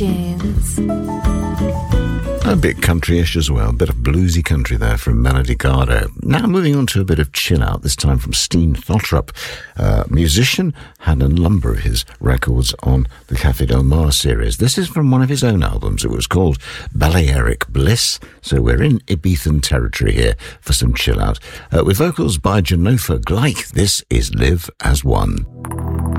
tunes. A bit country-ish as well, a bit of bluesy country there from Melody Gardot. Now moving on to a bit of chill-out, this time from Steen Thottrup, musician, had a number of his records on the Café Del Mar series. This is from one of his own albums. It was called Balearic Bliss, so we're in Ibethan territory here for some chill-out. With vocals by Jennifer Gleich, this is Live as One.